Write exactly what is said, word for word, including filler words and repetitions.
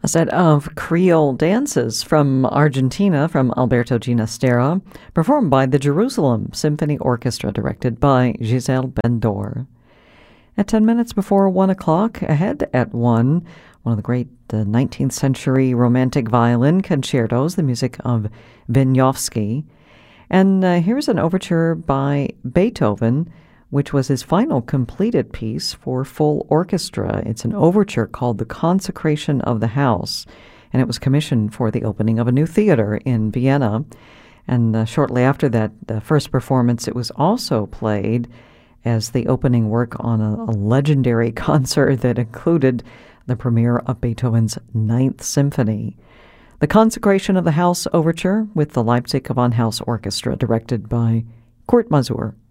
A set of Creole dances from Argentina from Alberto Ginastera, performed by the Jerusalem Symphony Orchestra, directed by Giselle Ben-Dor. At ten minutes before one o'clock, ahead at one, one of the great uh, nineteenth century romantic violin concertos, the music of Wieniawski. And uh, here's an overture by Beethoven, which was his final completed piece for full orchestra. It's an overture called The Consecration of the House, and it was commissioned for the opening of a new theater in Vienna. And uh, shortly after that the first performance, it was also played as the opening work on a, a legendary concert that included the premiere of Beethoven's Ninth Symphony. The Consecration of the House overture with the Leipzig Gewandhaus Orchestra, directed by Kurt Masur.